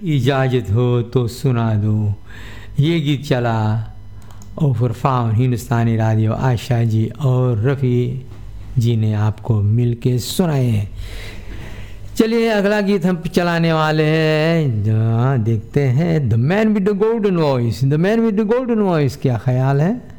इजाज़त हो तो सुना दो। ये गीत चला और फुरफाम हिंदुस्तानी रेडियो आशा जी और रफ़ी जी ने आपको मिल के सुनाए हैं। चलिए अगला गीत हम चलाने वाले हैं, देखते हैं the man with the golden voice. The man with the golden voice, क्या ख्याल है?